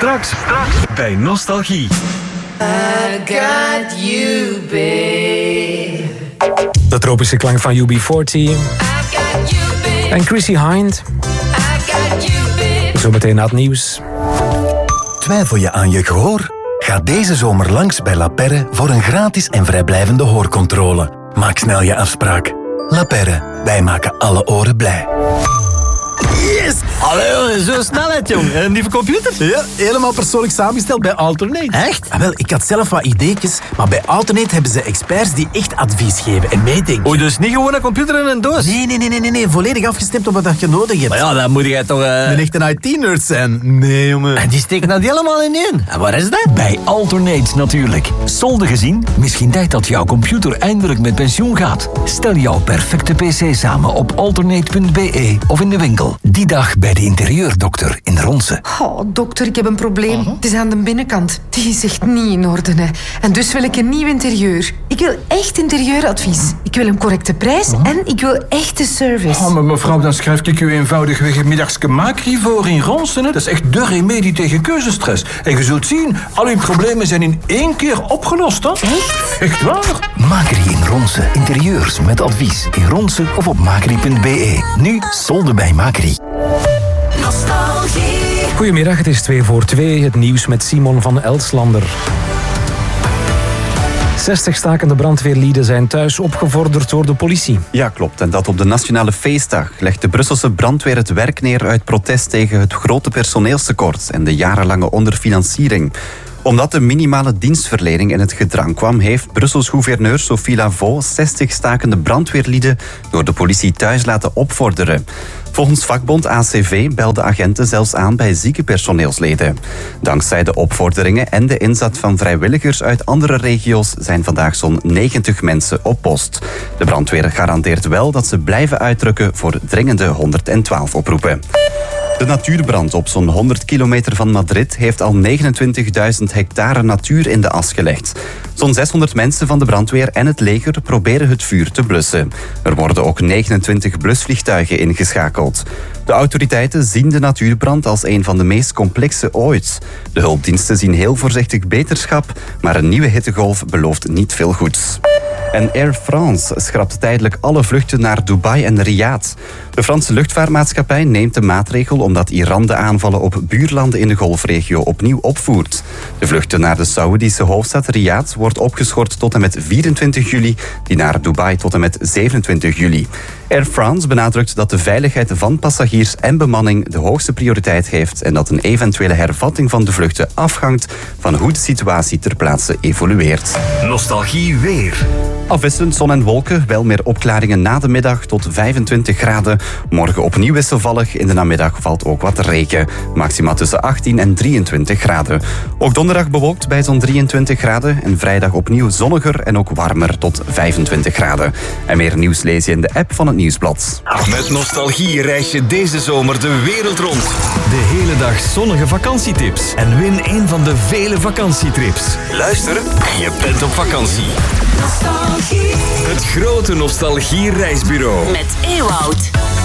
Straks bij Nostalgie. I got you, babe. De tropische klank van UB40 en Chrissy Hind. Zometeen na het nieuws. Twijfel je aan je gehoor? Ga deze zomer langs bij La Perre voor een gratis en vrijblijvende hoorcontrole. Maak snel je afspraak. La Perre, wij maken alle oren blij. Yes! Allee, zo snelheid, jong. Een nieuwe computer? Ja, helemaal persoonlijk samengesteld bij Alternate. Echt? Ah, wel, ik had zelf wat ideetjes, maar bij Alternate hebben ze experts die echt advies geven en meedenken. Oei, dus niet gewoon een computer in een doos? Nee, volledig afgestemd op wat je nodig hebt. Maar ja, dan moet jij toch... Een echte IT-nerd zijn. Nee, jongen. En die steken dat helemaal in één. En waar is dat? Bij Alternate natuurlijk. Solde gezien? Misschien tijd dat jouw computer eindelijk met pensioen gaat. Stel jouw perfecte pc samen op alternate.be of in de winkel. Die dag bij de interieurdokter in Ronse. Oh, dokter, ik heb een probleem. Het is aan de binnenkant. Die is echt niet in orde. Hè. En dus wil ik een nieuw interieur. Ik wil echt interieuradvies. Ik wil een correcte prijs en ik wil echte service. Oh, maar mevrouw, dan schrijf ik u eenvoudigweg een middagske Macri voor in Ronsen. Dat is echt de remedie tegen keuzestress. En je zult zien, al uw problemen zijn in 1 keer opgelost. Hè? Echt? Echt waar? Macri in Ronse. Interieurs met advies. In Ronse of op macri.be. Nu solde bij Macri. Goedemiddag, het is 2:02. Het nieuws met Simon van Elslander. 60 stakende brandweerlieden zijn thuis opgevorderd door de politie. Ja, klopt. En dat op de Nationale Feestdag legt de Brusselse brandweer het werk neer uit protest tegen het grote personeelstekort en de jarenlange onderfinanciering. Omdat de minimale dienstverlening in het gedrang kwam, heeft Brussels gouverneur Sophie Lavaux 60 stakende brandweerlieden door de politie thuis laten opvorderen. Volgens vakbond ACV belden agenten zelfs aan bij zieke personeelsleden. Dankzij de opvorderingen en de inzet van vrijwilligers uit andere regio's zijn vandaag zo'n 90 mensen op post. De brandweer garandeert wel dat ze blijven uitdrukken voor dringende 112 oproepen. De natuurbrand op zo'n 100 kilometer van Madrid heeft al 29.000 hectare natuur in de as gelegd. Zo'n 600 mensen van de brandweer en het leger proberen het vuur te blussen. Er worden ook 29 blusvliegtuigen ingeschakeld. De autoriteiten zien de natuurbrand als een van de meest complexe ooit. De hulpdiensten zien heel voorzichtig beterschap, maar een nieuwe hittegolf belooft niet veel goeds. En Air France schrapt tijdelijk alle vluchten naar Dubai en Riyadh. De Franse luchtvaartmaatschappij neemt de maatregel omdat Iran de aanvallen op buurlanden in de golfregio opnieuw opvoert. De vluchten naar de Saoedische hoofdstad Riyadh wordt opgeschort tot en met 24 juli, die naar Dubai tot en met 27 juli. Air France benadrukt dat de veiligheid van passagiers en bemanning de hoogste prioriteit heeft en dat een eventuele hervatting van de vluchten afhangt van hoe de situatie ter plaatse evolueert. Nostalgie weer. Afwisselend zon en wolken, wel meer opklaringen na de middag tot 25 graden. Morgen opnieuw wisselvallig, in de namiddag valt ook wat regen. Maxima tussen 18 en 23 graden. Ook donderdag bewolkt bij zo'n 23 graden en vrijdag opnieuw zonniger en ook warmer tot 25 graden. En meer nieuws lees je in de app van het Nieuwsblad. Met Nostalgie reis je deze zomer de wereld rond. De hele dag zonnige vakantietips. En win een van de vele vakantietrips. Luister en je bent op vakantie. Nostalgie. Het grote Nostalgie reisbureau. Met Ewoud.